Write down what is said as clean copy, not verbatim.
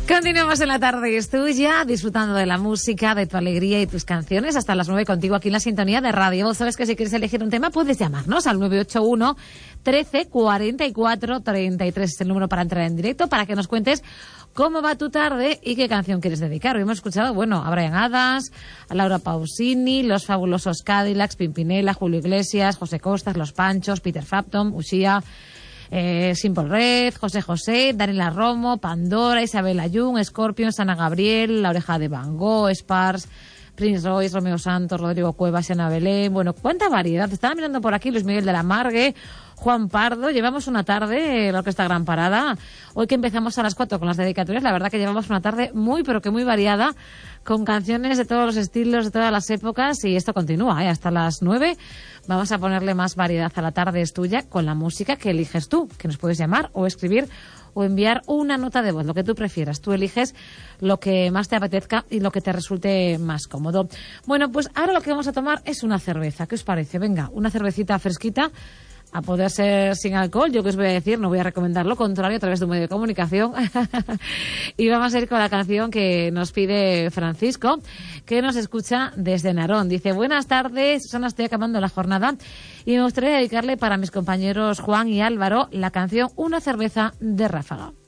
Continuamos en la tarde, es tuya, disfrutando de la música, de tu alegría y tus canciones, hasta las 9 contigo aquí en la sintonía de radio. Vos sabes que si quieres elegir un tema puedes llamarnos al 981 13 44 33, es el número para entrar en directo, para que nos cuentes cómo va tu tarde y qué canción quieres dedicar. Hoy hemos escuchado, bueno, a Bryan Adams, a Laura Pausini, Los Fabulosos Cadillacs, Pimpinela, Julio Iglesias, José Costas, Los Panchos, Peter Frampton, Ushia, Simple Red, José José, Daniela Romo, Pandora, Isabel Ayun, Scorpions, Ana Gabriel, La Oreja de Van Gogh, Spars, Prince Royce, Romeo Santos, Rodrigo Cuevas, Ana Belén. Bueno, cuánta variedad. Te estaba mirando por aquí Luis Miguel de la Margue, Juan Pardo. Llevamos una tarde, la Orquesta Gran Parada. Hoy que empezamos a las 4 con las dedicatorias, la verdad que llevamos una tarde muy, pero que muy variada, con canciones de todos los estilos, de todas las épocas, y esto continúa, hasta las 9. Vamos a ponerle más variedad a la tarde, es tuya, con la música que eliges tú, que nos puedes llamar o escribir o enviar una nota de voz, lo que tú prefieras. Tú eliges lo que más te apetezca y lo que te resulte más cómodo. Bueno, pues ahora lo que vamos a tomar es una cerveza. ¿Qué os parece? Venga, una cervecita fresquita, a poder ser sin alcohol. Yo que os voy a decir, no voy a recomendar lo contrario a través de un medio de comunicación. Y vamos a ir con la canción que nos pide Francisco, que nos escucha desde Narón. Dice: buenas tardes, Susana, estoy acabando la jornada y me gustaría dedicarle para mis compañeros Juan y Álvaro la canción Una cerveza de Ráfaga.